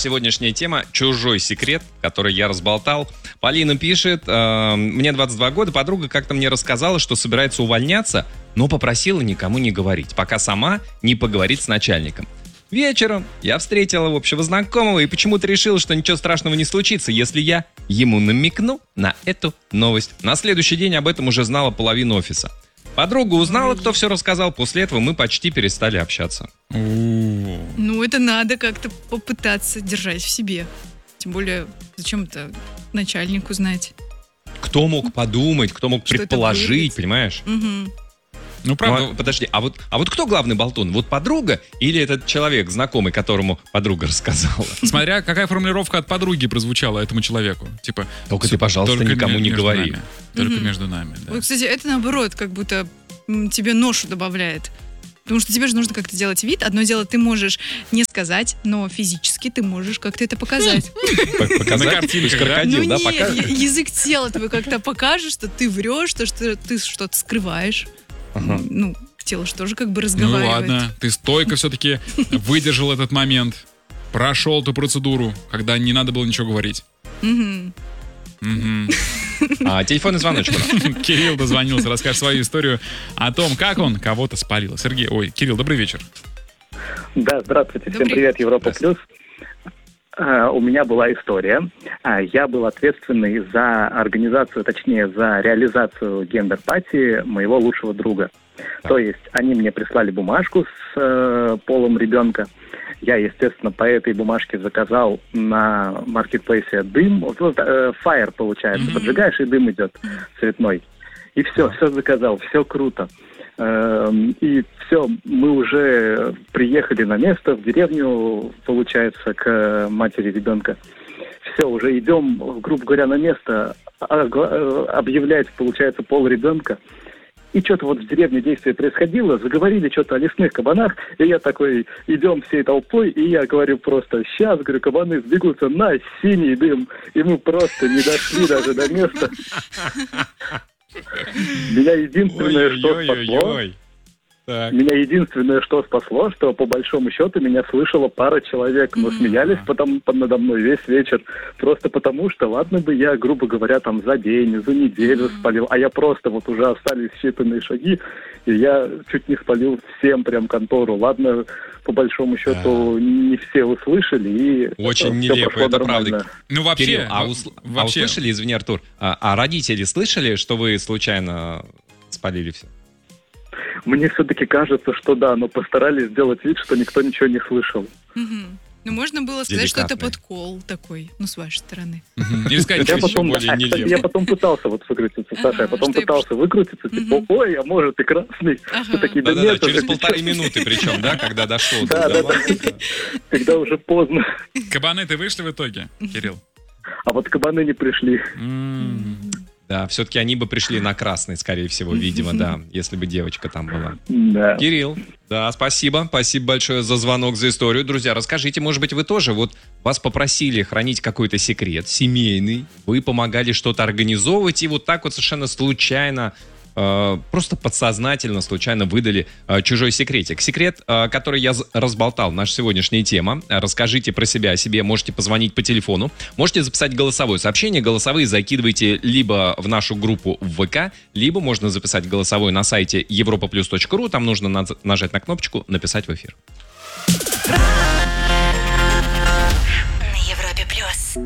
сегодняшняя тема — чужой секрет, который я разболтал. Полина пишет: мне 22 года, подруга как-то мне рассказала, что собирается увольняться, но попросила никому не говорить, пока сама не поговорит с начальником. Вечером я встретила общего знакомого и почему-то решила, что ничего страшного не случится, если я ему намекну на эту новость. На следующий день об этом уже знала половина офиса. Подруга узнала, кто все рассказал. После этого мы почти перестали общаться. Ну, это надо как-то попытаться держать в себе. Тем более, зачем это начальнику знать? Кто мог подумать, кто мог Что предположить, понимаешь? Угу. Ну, правда. Ну, подожди, а вот кто главный болтун? Вот подруга или этот человек, знакомый, которому подруга рассказала? Смотря какая формулировка от подруги прозвучала этому человеку. Типа, Только ты, пожалуйста, никому не говори. Нами. Только между нами, да. Вот, кстати, это наоборот, как будто тебе ношу добавляет. Потому что тебе же нужно как-то делать вид. Одно дело, ты можешь не сказать, но физически ты можешь как-то это показать. Показать? На картинках, То есть крокодил, да, нет, покажет? язык тела твой как-то покажет, что ты врешь, что ты что-то скрываешь. Ага. Ну, тело же тоже как бы Ну разговаривает. ладно, ты стойко все-таки выдержал этот момент. Прошел эту процедуру, когда не надо было ничего говорить. Мгм. Телефонный звоночек. Кирилл дозвонился, расскажет свою историю о том, как он кого-то спалил. Кирилл, добрый вечер. Да, здравствуйте, всем Добрый. привет, Европа Плюс. У меня была история. Я был ответственный за организацию, точнее, за реализацию гендер-пати моего лучшего друга. То есть они мне прислали бумажку с полом ребенка. Я, естественно, по этой бумажке заказал на маркетплейсе дым. Фаер получается. Поджигаешь, и дым идет цветной. И все заказал, все круто. И все, мы уже приехали на место, в деревню, получается, к матери ребенка. Все, уже идем, грубо говоря, на место, объявлять, получается, пол ребенка. И что-то вот в деревне действие происходило, заговорили что-то о лесных кабанах, и я такой, идем всей толпой, и я говорю просто, сейчас, говорю, кабаны сбегутся на синий дым, и мы просто не дошли даже до места. Меня единственное, что спасло, что по большому счету меня слышала пара человек, но смеялись потом надо мной весь вечер, просто потому что, ладно бы я, грубо говоря, там за день, за неделю спалил, а я просто вот уже остались считанные шаги, и я чуть не спалил всем прям контору. Ладно, по большому счету не все услышали, и Очень всё нелепо, прошло это нормально. правда. Ну, вообще... Кирилл, услышали, извини, Артур, а родители слышали, что вы случайно спалили все? Мне все-таки кажется, что да, но постарались сделать вид, что никто ничего не слышал. Мгм. Ну, можно было сказать, что это Деликатный. подкол такой, ну, с вашей стороны. Или сказать, Я еще потом, более кстати, нелепо. я потом пытался вот выкрутиться, Саша, я потом что пытался выкрутиться, типа, ой, а может и красный. Ага. Что такие, да Да-да-да, нет, через уже 1,5 сейчас. минуты причем, да, когда дошло до Да. вас. Когда уже поздно. Кабаны-то вышли в итоге, Кирилл? А вот кабаны не пришли. Да, все-таки они бы пришли на красный, скорее всего, видимо, да, если бы девочка там была. Да. Кирилл, да, спасибо большое за звонок, за историю. Друзья, расскажите, может быть, вы тоже, вот вас попросили хранить какой-то секрет семейный, вы помогали что-то организовывать, и вот так вот совершенно случайно, просто подсознательно, случайно выдали чужой секретик. Секрет, который я разболтал, наша сегодняшняя тема. Расскажите про себя о себе, можете позвонить по телефону, можете записать голосовое сообщение. Голосовые закидывайте либо в нашу группу в ВК, либо можно записать голосовой на сайте europaplus.ru, там нужно нажать на кнопочку «Написать в эфир».